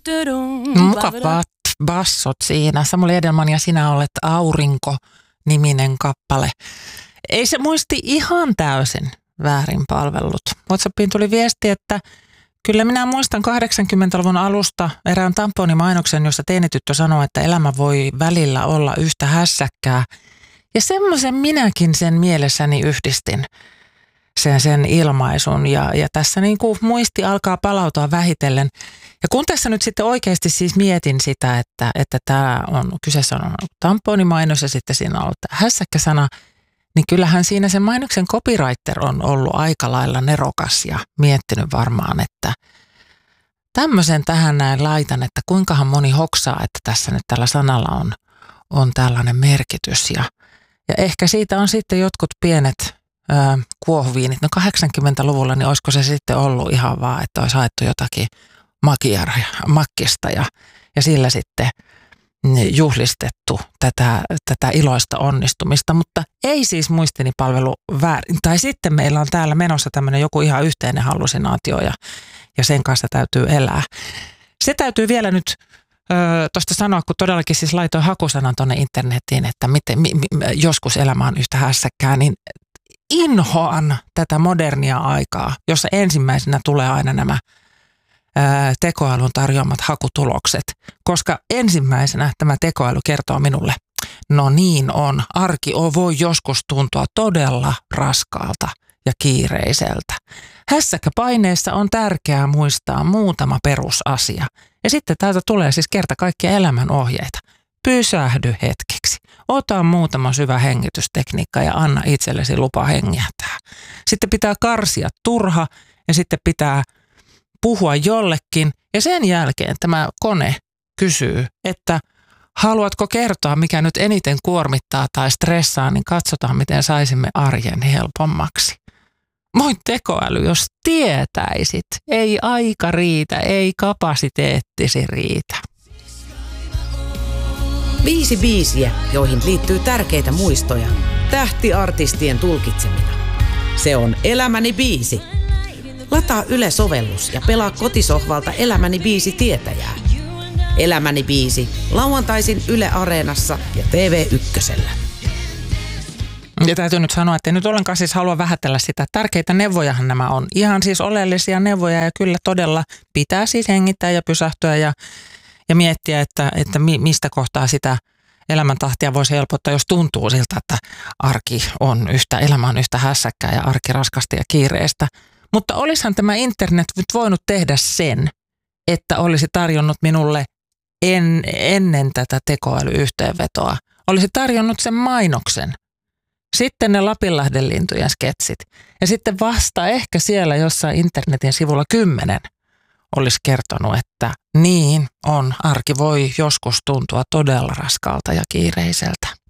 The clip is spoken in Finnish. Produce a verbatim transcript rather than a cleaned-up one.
Mukavat bassot siinä. Samuli Edelman ja Sinä olet aurinko-niminen kappale. Ei se muisti ihan täysin väärin palvellut. WhatsAppiin tuli viesti, että kyllä minä muistan kahdeksankymmentäluvun alusta erään tamponimainoksen, jossa teinityttö sanoo, että elämä voi välillä olla yhtä hässäkkää. Ja semmoisen minäkin sen mielessäni yhdistin, sen, sen ilmaisun. Ja, ja tässä niin kuin muisti alkaa palautua vähitellen. Ja kun tässä nyt sitten oikeasti siis mietin sitä, että, että tämä on, kyseessä on tamponimainos ja sitten siinä on ollut hässäkkäsana, niin kyllähän siinä sen mainoksen copywriter on ollut aika lailla nerokas ja miettinyt varmaan, että tämmöisen tähän näin laitan, että kuinkahan moni hoksaa, että tässä nyt tällä sanalla on, on tällainen merkitys. Ja, ja ehkä siitä on sitten jotkut pienet ö, kuohuviinit. No kahdeksankymmentäluvulla, niin olisiko se sitten ollut ihan vaan, että olisi haettu jotakin makiaria, makkista ja, ja sillä sitten juhlistettu tätä, tätä iloista onnistumista, mutta ei siis muistini palvelu väärin. Tai sitten meillä on täällä menossa tämmöinen joku ihan yhteinen hallusinaatio ja, ja sen kanssa täytyy elää. Se täytyy vielä nyt tuosta sanoa, kun todellakin siis laitoin hakusanan tuonne internetiin, että miten, mi, mi, joskus elämä on yhtä hässäkkää, niin inhoan tätä modernia aikaa, jossa ensimmäisenä tulee aina nämä tekoälyn tarjoamat hakutulokset, koska ensimmäisenä tämä tekoäly kertoo minulle, no niin on, arki voi joskus tuntua todella raskaalta ja kiireiseltä. Hässäkkäpaineessa on tärkeää muistaa muutama perusasia. Ja sitten täältä tulee siis kerta kaikkia elämän ohjeita. Pysähdy hetkeksi. Ota muutama syvä hengitystekniikka ja anna itsellesi lupa hengähtää. Sitten pitää karsia turha ja sitten pitää puhua jollekin ja sen jälkeen tämä kone kysyy, että haluatko kertoa, mikä nyt eniten kuormittaa tai stressaa, niin katsotaan, miten saisimme arjen helpommaksi. Moi tekoäly, jos tietäisit, ei aika riitä, ei kapasiteettisi riitä. Viisi biisiä, joihin liittyy tärkeitä muistoja, tähtiartistien tulkitsemina. Se on Elämäni biisi. Lataa Yle-sovellus ja pelaa kotisohvalta Elämäni biisi tietäjää. Elämäni biisi, lauantaisin Yle Areenassa ja T V ykkösellä. Ja täytyy nyt sanoa, että en nyt ollenkaan siis halua vähätellä sitä. Tärkeitä neuvojahan nämä on. Ihan siis oleellisia neuvoja ja kyllä todella pitää siis hengittää ja pysähtyä ja, ja miettiä, että, että mi, mistä kohtaa sitä elämäntahtia voisi helpottaa, jos tuntuu siltä, että arki on yhtä, elämä on yhtä hässäkkää ja arki raskasta ja kiireistä. Mutta olisihan tämä internet nyt voinut tehdä sen, että olisi tarjonnut minulle en, ennen tätä tekoälyyhteenvetoa, olisi tarjonnut sen mainoksen. Sitten ne Lapinlahden lintujen sketsit. Ja sitten vasta ehkä siellä jossain internetin sivulla kymmenen olisi kertonut, että niin on, arki voi joskus tuntua todella raskaalta ja kiireiseltä.